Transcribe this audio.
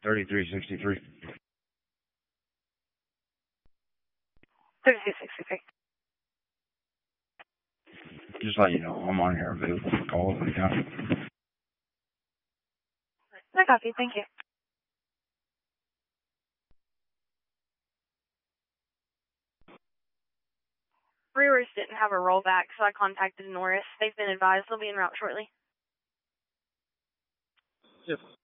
3363. 3663. Just let you know, I'm on here available for calls anytime. I copy. Thank you. Brewers didn't have a rollback, so I contacted Norris. They've been advised they'll be en route shortly. Yes.